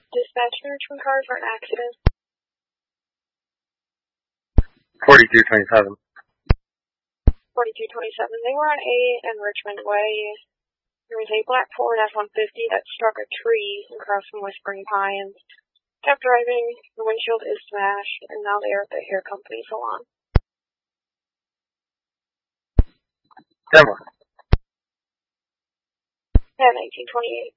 Dispatch the Richmond car for an accident. 4227. 4227. They were on A and Richmond Way. There was a black Ford F-150 that struck a tree across from Whispering Pines. Kept driving, the windshield is smashed, and now they are at the hair company salon. 10-1. Yeah, 1928.